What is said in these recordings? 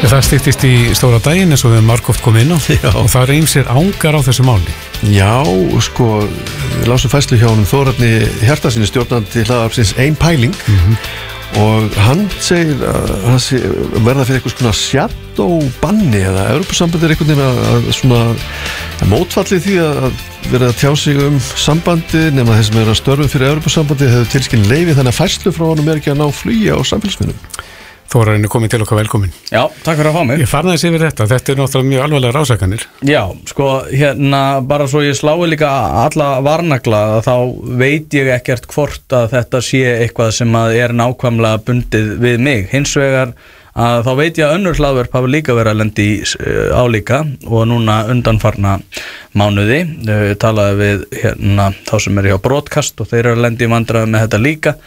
Það styttist í stóra daginn eins og við margóft komið inn á og það ýmsir ángar á þessu máli. Já, sko, við lásum færslu hjá honum Þórarni Hjartarsyni, stjórnandi hlaðvarpsins Ein pæling og hann segir að hann verða fyrir eitthvað svona shadow-banni eða Evrópusambandið einhvern veginn að svona mótfallið því að verða að tjá sig sambandið nema þeir sem að störfum fyrir Evrópusambandið hefur tilskilin leyfi þannig að færslu frá honum ekki að ná flugi á samfélagsmiðlum. Þórarinn komið til okkar, velkomin. Já, takk fyrir að fá mig. Ég farnaði sér við þetta náttúrulega mjög alvarlega rásakanir. Já, sko, bara svo ég slái líka alla varnagla þá veit ég ekkert hvort að þetta sé eitthvað sem að er nákvæmlega bundið við mig. Hins vegar að þá veit ég að önnur hlaðvörp hafa líka verið að lendi álíka og núna undanfarna mánuði talaði við þá sem hjá Broadcast og þeir eru að lendi í vandræðum með þetta líka.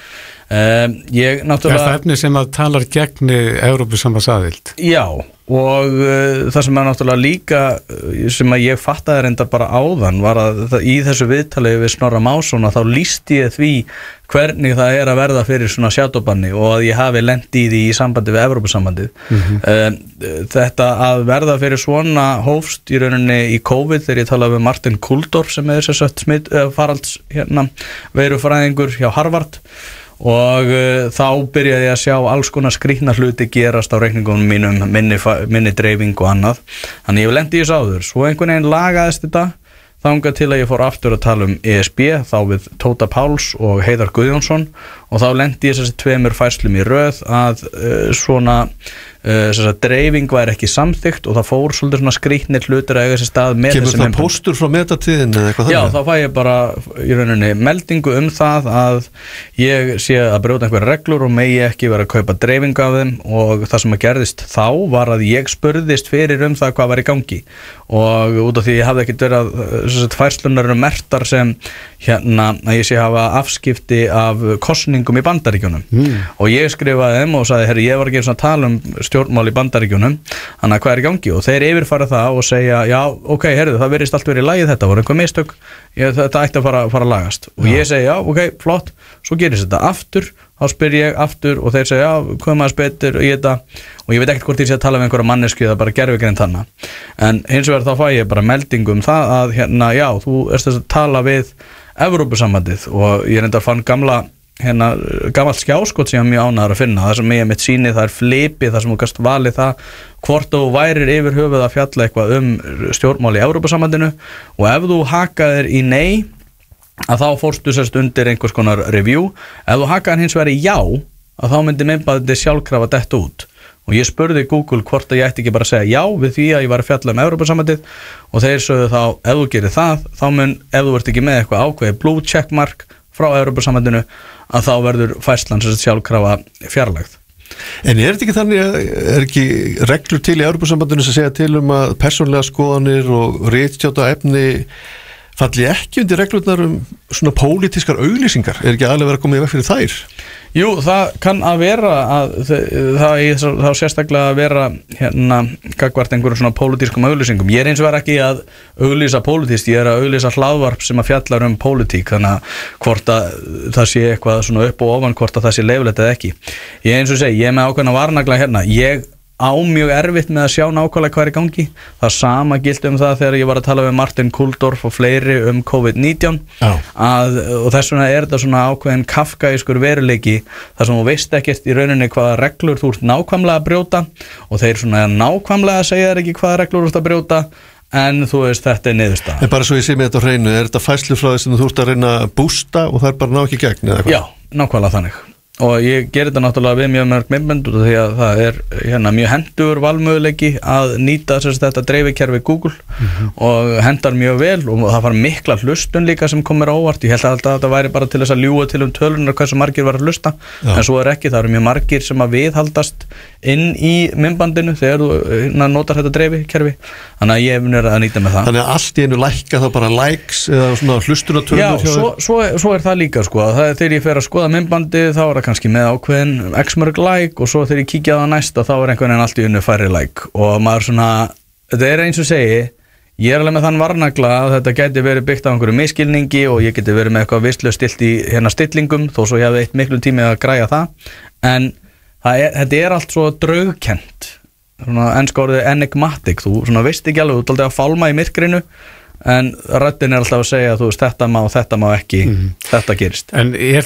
Ég náttúrulega... Er það efni sem að talar gegn Evrópusambandsaðild? Já, og það sem er náttúrulega líka sem að ég fattaði reyndar bara áðan var að í þessu viðtali við Snorra Másson þá lýsti ég því hvernig það er að verða fyrir svona shadowbanni og að ég hafi lent í því í sambandi við Evrópusambandið. Þetta að verða fyrir svona hófst í rauninni í COVID þegar ég talaði við Martin Kulldorff sem er faralds veirufræðingur hjá Harvard og þá byrjaði ég að sjá alls konar skrýtna hluti gerast á reikningunum mínum, minni dreifing og annað. Þannig ég lendi í þessu áður. Svo einhvern veginn lagaðist þetta þangað til að ég fór aftur að tala ESB, þá við Tóta Páls og Heiðar Guðjónsson og þá lendi ég þessi tveimur færslum í röð að svona dreifing var ekki samþykkt og það fór svolítið svona skrýtnir hlutir að eiga þessi stað með þessum kemur það póstur frá metatíðin eða eitthvað þannig? Já, þá fæ ég bara í rauninni meldingu það að ég sé að brjóta einhver reglur og megi ekki vera að kaupa dreifingu af þeim og það sem að gerðist þá var að ég spurðist fyrir það hvað var í gangi og út af því ég hafði ekkert verið að færslunar mertar sem að ég sé hafa afskipti af kosningum í Bandaríkjunum og ég skrifaði þeim og sagði, herri, ég var ekki að tala stjórnmál í Bandaríkjunum, þannig að hvað er í gangi og þeir yfirfara það og segja, já, ok, herðu, það virðist allt verið í lagi, þetta voru einhver mistök, þetta ætti að fara að lagast og ég segi, já, ok, flott, svo gerist þetta aftur, þá spyr ég aftur og þeir segja, já, hvað maður betur í þetta og ég veit ekkert hvort ég sé að tala með einhverja mannesku eða bara gervigreind þannig, en hins vegar þá fæ ég bara meldingu það að, já, þú erst að tala við Evrópusambandið og ég reyndar fann gamalt skjáskot sem ég mjög ánægður að finna það sem ég mitt sýni, það er flipið það sem þú gast valið það hvort þú værir yfir höfuð að fjalla eitthvað stjórnmál í Evrópusambandinu og ef þú hakaðir í nei að þá fórstu sérst undir einhvers konar review, ef þú hakaðir hins vegar í já að þá myndi myndbandið sjálfkrafa detta út og ég spurði Google hvort að ég ætti ekki bara að segja já við því að ég var að fjalla Evrópusambandið og þeir sögðu þá ef þú gerir það þá mun, ef þú ert ekki með eitthvað ákveðið blue checkmark frá Evrópusambandinu að þá verður færslan sjálfkrafa fjarlægð. En er þetta ekki þannig að er ekki reglur til í Evrópusambandinu sem segja til að persónlega skoðanir og ritstjóta efni falli ekki undir reglurnar svona pólitískar auglýsingar? Er ekki aðlega verið að koma í veg fyrir þær? Jú, það kann að vera að það sérstaklega að vera gagvart einhverjum svona pólitískum auglýsingum. Ég er eins og ekki að auglýsa pólitískt, ég er að auglýsa hlaðvarp sem að fjallar pólitík, þannig að hvort að það sé eitthvað svona upp og ofan hvort að það sé leyfilegt eða ekki. Ég eins og segi, ég er með ákveðna varnagla ég á mjög erfitt með að sjá nákvæmlega hvað er í gangi. Það sama gildi það þegar ég var að tala við Martin Kulldorff og fleiri COVID-19 og þess vegna er þetta svona ákveðin kafkaískur veruleiki þar sem þú veist ekkert í rauninni hvaða reglur þú ert nákvæmlega að brjóta og þeir svona nákvæmlega segja þér ekki hvaða reglur þú ert að brjóta en þú veist þetta er niðurstaða. En bara svo ég sé með þetta á hreinu, er þetta færslufræði sem þú ert að reyna að bústa og það er bara ná ekki gegn eða hvað? Já, nákvæmlega þannig. Og ég gerir þetta náttúrulega við mjög mörg myndbönd út af því að það er mjög hentugur valmöguleiki að nýta þetta dreifikerfi Google og hendar mjög vel og það var mikla hlustun líka sem komur óvart. Ég held að þetta væri bara til þess að ljúga til tölunar hversu margir var að hlusta en svo er ekki, það eru mjög margir sem að viðhaldast inn í myndbandinu þegar þú notar þetta dreifikerfi þannig að ég er að nýta með það. Þannig að allt í einu lækka þá bara likes eða svona hlustunartölur? Já, svo er það líka sko, þegar ég fer að skoða myndbandið þá er kannski með ákveðin x mörg like og svo þegar ég kíkja á það næsta þá er einhvern veginn allt í unnu færri like og maður svona, þetta er eins og segi ég er alveg með þann varnagla að þetta gæti verið byggt á einhverju misskilningi og ég geti verið með eitthvað vistlu stilt í stillingum þó svo ég hefði eitt miklu tími að græja það en þetta er allt svo draugkennt svona enska orðið enigmatic, þú svona veist ekki alveg, þú ert alltaf að fálma í myrkrinu en röddin alltaf að segja, þú veist, þetta má ekki, þetta gerist. En